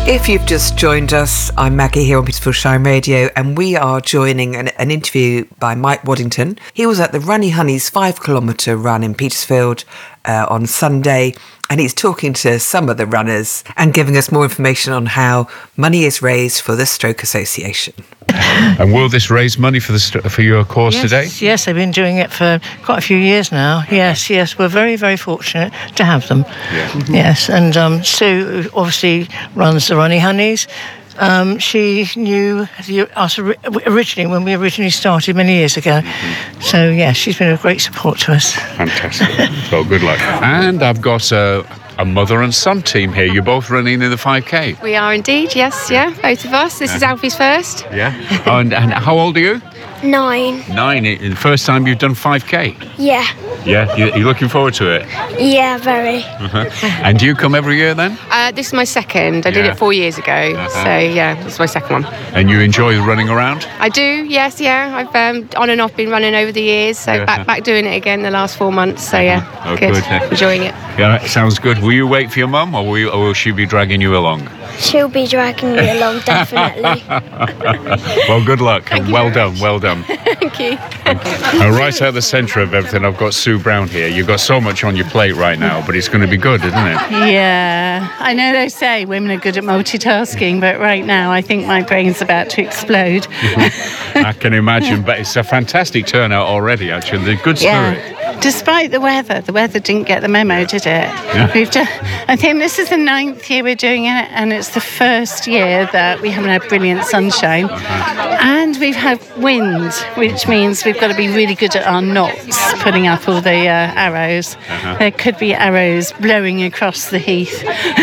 If you've just joined us, I'm Maggie here on Petersfield Shine Radio, and we are joining an interview by Mike Waddington. He was at the Runny Honeys 5 kilometre run in Petersfield on Sunday, and he's talking to some of the runners and giving us more information on how money is raised for the Stroke Association. And will this raise money for your cause today? Yes, they've been doing it for quite a few years now. Yes, we're very, very fortunate to have them. Yeah. Yes, and Sue obviously runs the Runny Honeys. She knew us originally when we originally started many years ago. So, yeah, she's been a great support to us. Fantastic. Well, good luck. And I've got a mother and son team here. You're both running in the 5K. We are indeed, yes, both of us. This is Alfie's first. Yeah. And how old are you? 9. 9. The first time you've done 5K? Yeah. Yeah? You're looking forward to it? Yeah, very. And do you come every year then? This is my second. I did it 4 years ago. So, this is my second one. And you enjoy running around? I do, yes, I've on and off been running over the years. So back doing it again the last 4 months. So, good. Enjoying it. Yeah, sounds good. Will you wait for your mum or will she be dragging you along? She'll be dragging me along, definitely. Well, good luck and well done. Thank you. Right at the centre of everything, I've got Sue Brown here. You've got so much on your plate right now, but it's going to be good, isn't it? Yeah, I know they say women are good at multitasking, but right now I think my brain's about to explode. I can imagine, but it's a fantastic turnout already, actually. The good spirit. Yeah. Despite the weather didn't get the memo, did it? Yeah. I think this is the 9th year we're doing it, and it's the first year that we haven't had brilliant sunshine. And we've had wind, which means we've got to be really good at our knots, putting up all the arrows. There could be arrows blowing across the heath.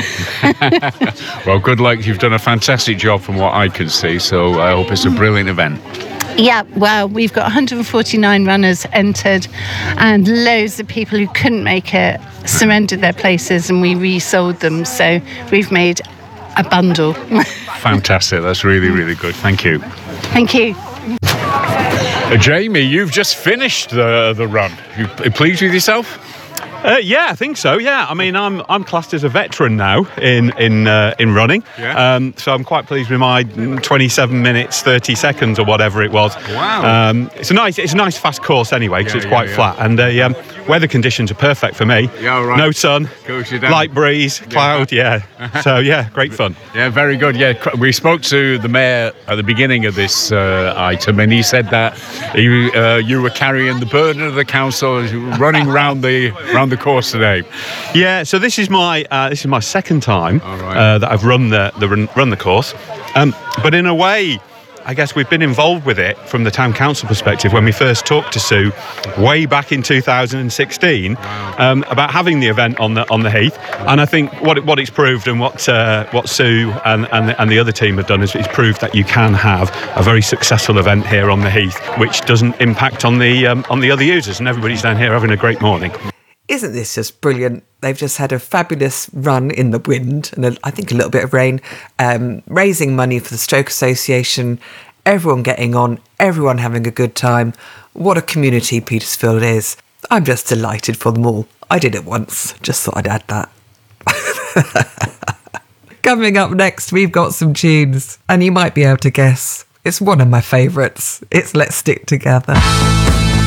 Well, good luck. You've done a fantastic job from what I can see, so I hope it's a brilliant event. Yeah, well, we've got 149 runners entered, and loads of people who couldn't make it surrendered their places, and we resold them. So we've made a bundle. Fantastic. That's really, really good. Thank you. Thank you. Jamie, you've just finished the run. You pleased with yourself? Yeah, I think so. Yeah, I mean, I'm classed as a veteran now in running. Yeah. So I'm quite pleased with my 27 minutes 30 seconds or whatever it was. Wow. It's a nice fast course anyway because it's quite flat, and weather conditions are perfect for me. Yeah, right. No sun, Goes you down. light breeze, cloud. Yeah. So yeah, great fun. Yeah, very good. Yeah, we spoke to the mayor at the beginning of this item, and he said that you were carrying the burden of the council running round the course today. Yeah, so this is my second time that I've run the course, but in a way, I guess we've been involved with it from the town council perspective when we first talked to Sue way back in 2016 about having the event on the heath. And I think what it's proved and what Sue and the other team have done is it's proved that you can have a very successful event here on the heath, which doesn't impact on the other users, and everybody's down here having a great morning. Isn't this just brilliant? They've just had a fabulous run in the wind and I think a little bit of rain, raising money for the Stroke Association, everyone getting on, everyone having a good time. What a community Petersfield is. I'm just delighted for them all. I did it once, just thought I'd add that. Coming up next, we've got some tunes, and you might be able to guess. It's one of my favourites. It's Let's Stick Together.